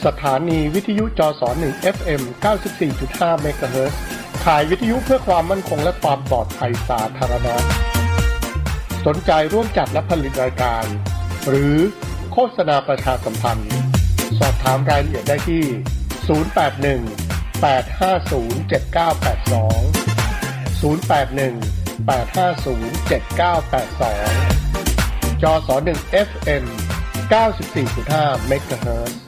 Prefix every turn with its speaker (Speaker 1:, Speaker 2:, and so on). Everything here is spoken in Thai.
Speaker 1: สถานีวิทยุจส1 FM 94.5 เมกะเฮิรตซ์ขายวิทยุเพื่อความมั่นคงและความปลอดภัยสาธารณะสนใจร่วมจัดและผลิตรายการหรือโฆษณาประชาสัมพันธ์สอบถามรายละเอียดได้ที่ 081-850-7982 081-850-7982 จส1 FM 94.5 เมกะเฮิรตซ์